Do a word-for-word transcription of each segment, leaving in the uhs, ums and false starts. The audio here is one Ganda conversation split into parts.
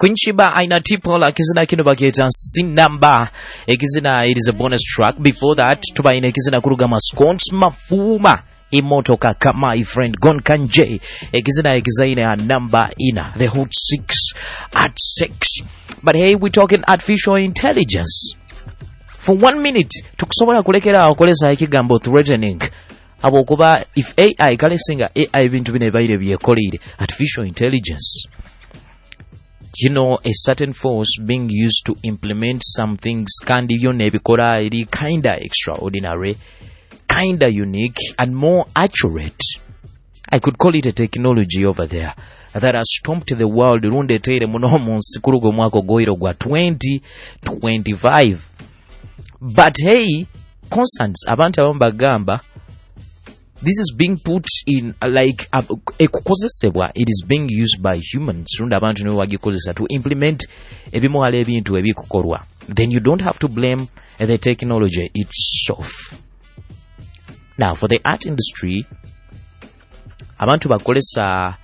Queen Sheba aina tipola kizina kino baketa sinamba ekizina it is a bonus track. Before that tubaine kizina kuruga mascons mafuma imotoka kama my friend Gon Kanje ekizina ekizaine a number ina the hot six at six. But hey, we're talking artificial intelligence. For one minute tukusobola kulekera akolesa ekigambo threatening abokuba if A I kalesinga A I bintu bine baire byekolire artificial intelligence. You know, a certain force being used to implement some things kandi byonna ebikola eri kinda extraordinary, kinda unique and more accurate. I could call it a technology over there that has stomped the world rundetere muno munsi kurugo mwako goiro gwa twenty twenty-five. But hey, constants abantu abamba gamba this is being put in uh, like a kukozesebwa, it is being used by humans runda abantu ne wagikozesa to implement ebimwala ebintu ebikukolwa. Then you don't have to blame uh, the technology itself. Now for the art industry abantu bakolesa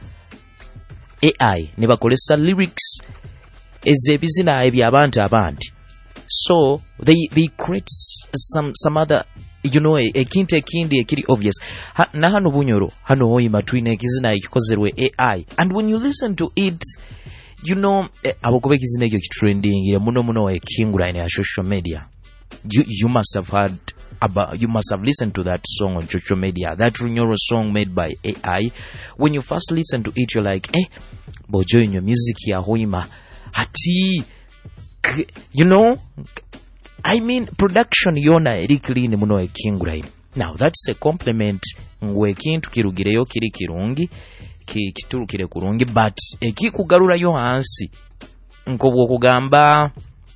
A I ne bakolesa lyrics ezebizina ebyabantu abandi, so they they create some some other, you know, a kinte kindi a kiri obvious ha, na hano bunyoro hano hoyi matwine kizina ikikozerwe A I, and when you listen to it, you know, eh, abokobe kizina ekyo trending ya muno muno e kingura in social media. You you must have heard about, you must have listened to that song on social media, that Runyoro song made by A I. When you first listen to it, you're like, eh, bojo in your music ya hoima hati, you know, I mean production yona erikli ni muno ekingura. Now that's a compliment ngwe kintu kirugireyo kiri kirungi ki kiturukire kurungi, but ekikugarura yo hansi nkobwo kugamba,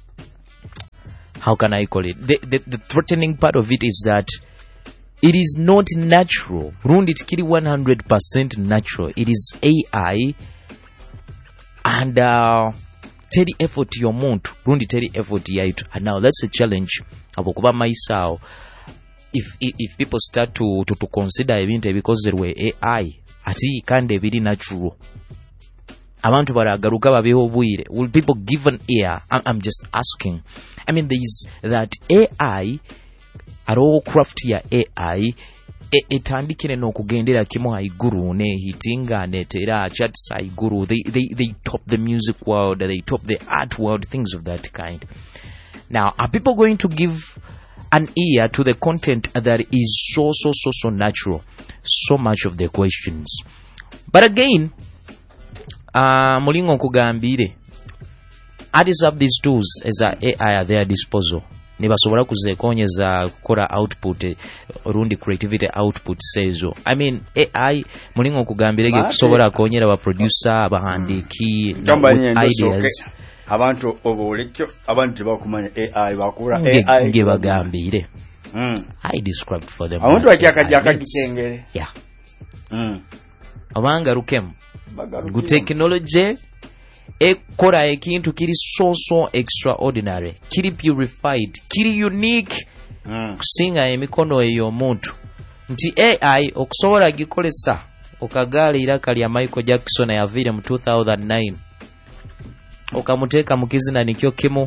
how can I call it? The, the, the threatening part of it is that it is not natural. Rundi tikiri one hundred percent natural. It is A I and uh, teri effort yomuntu. Rundi teri effort yaitu. And now that's a challenge. Abokuba maisao. If, if if people start to to, to consider ebintu because there were A I, ati kande biri natural. Abantu baragaruka babeho bwire. Will people give an ear? I'm, I'm just asking. I mean, there's that A I, aro craft ya A I, etandikire no kugendera kimo haiguru ne hitinga ne tera chat saiguru. They they they top the music world, they top the art world, things of that kind. Now, are people going to give an ear to the content that is so so so so natural? So much of the questions. But again, Uh, mulingo kugambire, artists have these tools as a A I at their disposal. Nibasobola kuzekonyeza kukora output rundi creativity output sezo. I mean A I mulingo kugambire ge kusobola konyera ba producer abahandiki ideas. Abantu obolekyo abantu bakumanya A I bakura A I nge bagambire. Mm. I described for them. Abantu bakyakalya akagitengere. Yeah. Mm. Abanga rukemu. Good technology ekora ekintu kiri so so extraordinary, kiri purified, kiri unique mm. kusinga emikono eyo muntu nti A I okusobola gikolesa okagala iraka lya Michael Jackson yavire mu two thousand nine okamuteka mukizina nikyo kimo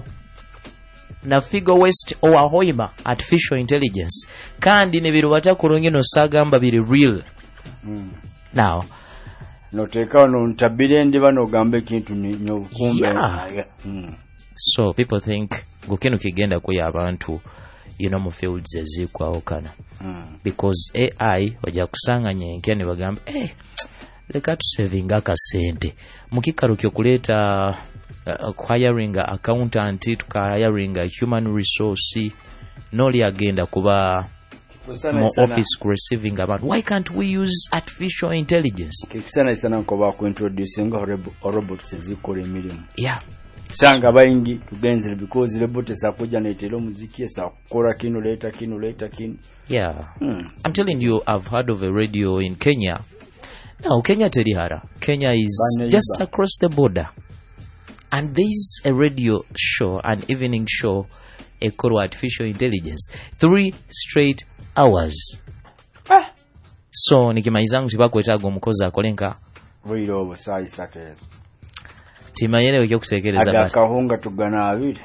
na Figo West owahoima artificial intelligence kandi nebiru batakurungi no sagamba biri real mm. Now no teka no ntabire ndi bano gambe kintu nyo kumbe yeah. mm. So people think gukenu kigenda ko yabantu you know mu fields ezikwa okana mm. because A I wajja kusanga nyenke ne bagamba eh leka tu saving akasente mukikarukyo kuleta uh, acquiring accountant to hiring a human resource noli agenda kuba more office receiving about. Why can't we use artificial intelligence? Kikisana isana nkoba ku introducing robots ezikole emirimu. Yeah. Sanga bayingi tugenze because robot esakuja netero muziki esakora kino leta kino leta kino. Yeah. Hmm. I'm telling you, I've heard of a radio in Kenya. Now Kenya terihara. Kenya is Baneiba. Just across the border. And there's a radio show, an evening show, a called artificial intelligence. Three straight hours. Ah. So nikimalizangu tibakwetaga omukozi akolenka Wiro obusayi satezo. timanyene okusekereza bati akahunga tugana abiri.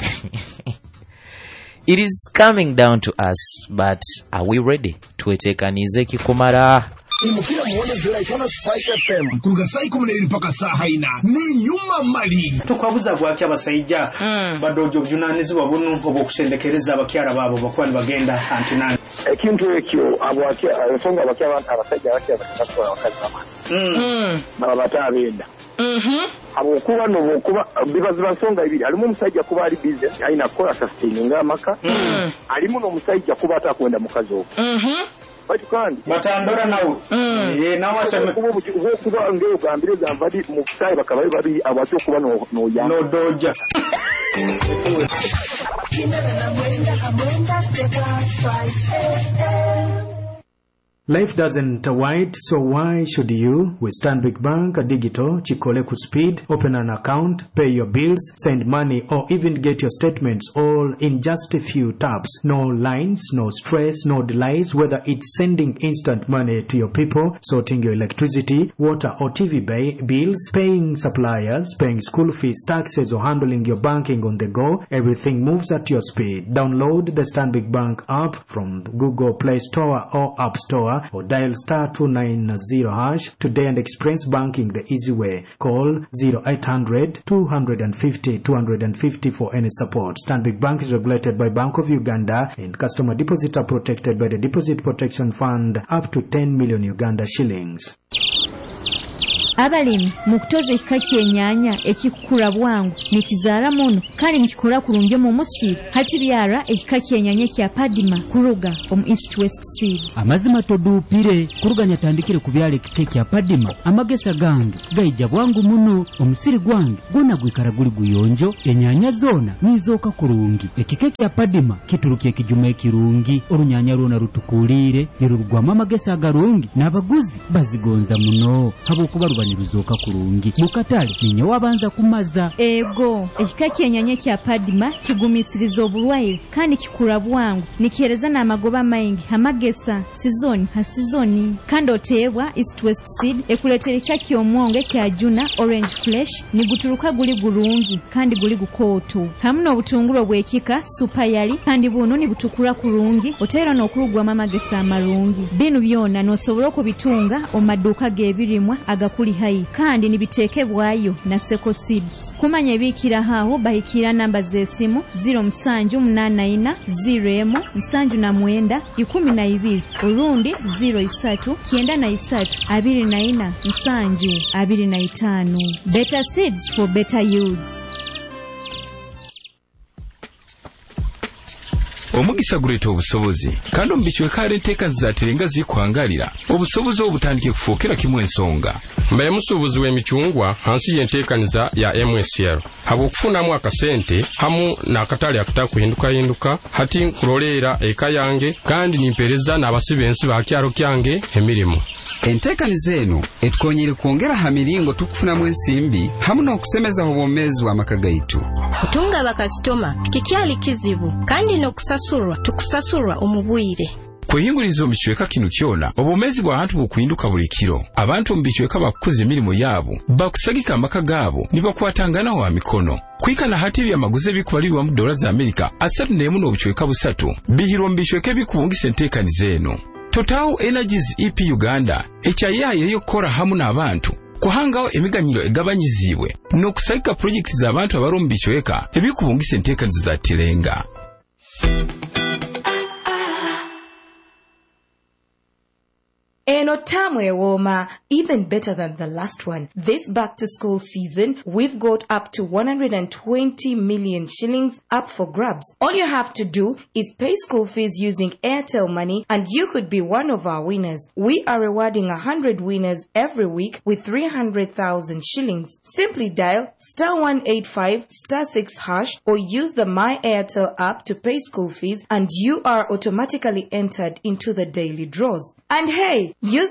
It is coming down to us, but are we ready? Tuetekanize kikumara. Imukira muone vila ikona Spike F M kuruga saa ikumuneri mpaka saa haina ni nyuma mali tukwabuza gwaki abasayija mm. badojo byunanizi babunu obokusendekereza abakyara babo bakwani bagenda antinani ekintu ekyo abwaki abasonga abakyara abantu abasajja abakyara bakatwa wakazi bamani mm baba batabenda mhm abo kuba no kuba bibazi basonga ibiri alimu musajja kuba ali business aina kola sustaining amaka mm alimu no musajja kuba atakwenda mukazi obo mhm Kandi batandora nawo eh nawo asema kubo kuba ngero gambire zambadi mu kusai bakabari bari abacho kuba no no ya no doja Life doesn't wait, so why should you? With Stanbic Bank Digital, Chikole ku speed, open an account, pay your bills, send money, or even get your statements all in just a few taps. No lines, no stress, no delays, whether it's sending instant money to your people, sorting your electricity, water or T V bay, bills, paying suppliers, paying school fees, taxes, or handling your banking on the go. Everything moves at your speed. Download the Stanbic Bank app from Google Play Store or App Store, or dial star two nine zero hash today and experience banking the easy way. Call zero eight hundred two fifty two fifty for any support. Stanbic Bank is regulated by Bank of Uganda, and customer deposits are protected by the Deposit Protection Fund up to ten million Uganda shillings. Abalimi mukutoza ekika kyennyanja ekikula bwangu nikizaala muno kale nikikola kulungi mu musi hati byara ekika kyennyanja kya Padima kuruga omu East West Seed. Amazima todupire kuruga nyatandikire ku byala ekika kya Padima amagesa gange gaija bwangu muno omusiri gwange gona gwikara guli guyonjo ennyanja zona nizooka kulungi ekika kya Padima kituruka ekijuma ekirungi olunyanya lwona rutukulire nirugwamu amagesa agalungi n'abaguzi bazigonza muno habwokuba niruzoka kurungi mukatale ninyo wabanza kumaza ego ekika kyennyanja kya Padima kigumisiriza obulwaire kandi kikula bwangu nikihereza n'amagoba maingi amagesa sizoni ha sizoni kandi oteebwa East West Seed ekuletera ekika ky'omwonge kya Juna Orange Flesh niguturuka guli gulungi kandi guli gukooto hamu n'obutungulu bw'ekika Super Yali kandi buno nibutukula kurungi oteera n'okulugwamu amagesa amalungi bino byonna n'osobola okubitunga omaduuka g'ebirimwa agakuli hai kandi nibiteekebwayo na Seko Seeds. Kumanya ebikira haho bahikira namba z'esimu zero seven eight nine zero one seven nine ikumi na ibiri orundi zero three nine three two nine seven two five. Better seeds for better yields. Omugisa gureta obusobozi kandi ombishwe kale nteka zatirenga zikwangalira obusobozi obutandike kufokera kimwe ensonga mbaye musubuzi w'emichungwa hansi y'entekaniza ya M S L habo kufunamu akasente hamu nakatali akatakuhinduka hinduka hati nkurolera eka yange kandi nimpereza n'abasibensi bakyaro kyange emirimo entekaniza eno etukonyere kwongera hamiringo tukufunamu ensimbi hamu n'okusemeza obwomezi w'amakagaitu kutunga abakasitoma kikyali kizibu kandi n'okusasurwa tukusasurwa omubwire kwehingurizo mbichweka kinu kyona obumezi bwa hantu bukuhinduka buli kiro abantu mbichweka bakuze milimo yabo bakusagika amaka gabo nibakwatangana wa mikono kwikana hati bya maguze bikubalirwa mu dola za Amerika asatu nemu n'obuchweka busatu bihiro mbichweka bikubungisa entekaniza eno. Total Energies E P Uganda echayaye yokora hamu n'abantu kuhangaho emiganyiro egabanyizibwe n'okusagika project z'abantu abarumbishweka ebikubungisa entekaniza za tirenga. Eno tamu ewoma, even better than the last one. This back to school season, we've got up to one hundred twenty million shillings up for grabs. All you have to do is pay school fees using Airtel Money and you could be one of our winners. We are rewarding one hundred winners every week with three hundred thousand shillings. Simply dial star one eight five star six hash or use the My Airtel app to pay school fees and you are automatically entered into the daily draws. And hey, use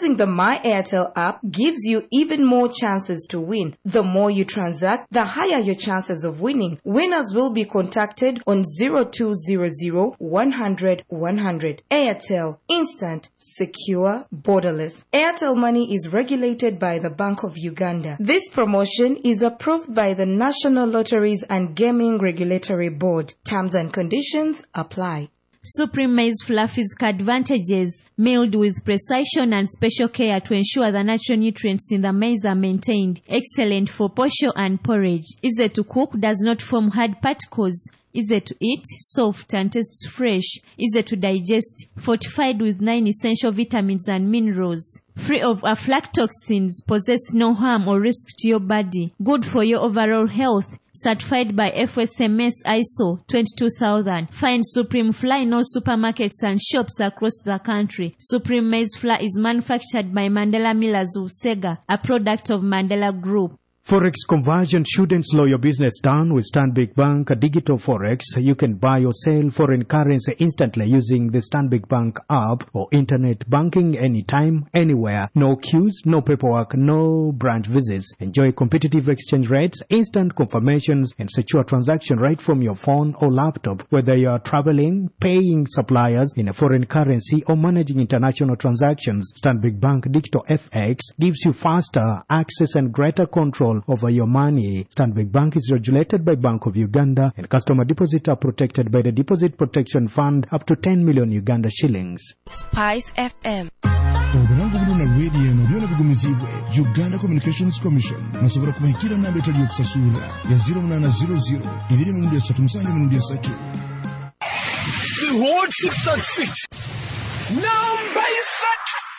Using the My Airtel app gives you even more chances to win. The more you transact, the higher your chances of winning. Winners will be contacted on zero two zero zero one hundred one hundred. Airtel. Instant, secure, borderless. Airtel Money is regulated by the Bank of Uganda. This promotion is approved by the National Lotteries and Gaming Regulatory Board. Terms and conditions apply. Supreme Maize Flour physical advantages, milled with precision and special care to ensure the natural nutrients in the maize are maintained. Excellent for posho and porridge. Easy to cook, does not form hard particles. Easy to eat, soft and tastes fresh. Easy to digest, fortified with nine essential vitamins and minerals. Free of aflatoxins, possess no harm or risk to your body. Good for your overall health. Certified by F S M S I S O twenty-two thousand. Find Supreme Flour in all supermarkets and shops across the country. Supreme Maize Flour is manufactured by Mandela Millers of Sega, a product of Mandela Group. Forex conversion shouldn't slow your business down with Stanbic Bank Digital Forex. You can buy or sell foreign currency instantly using the Stanbic Bank app or internet banking anytime, anywhere. No queues, no paperwork, no branch visits. Enjoy competitive exchange rates, instant confirmations, and secure transaction right from your phone or laptop. Whether you are traveling, paying suppliers in a foreign currency, or managing international transactions, Stanbic Bank Digital F X gives you faster access and greater control over your money. Stanbic Bank is regulated by Bank of Uganda, and customer deposits are protected by the Deposit Protection Fund up to ten million Uganda shillings. Spice F M. Oburangu buluna radio eno byona bigumizibwe Uganda Communications Commission nasobora kubahikira namba etali okusasula ya zero nine zero zero ibiri mu ndya musange mu ndya satu. The Hot six six. Number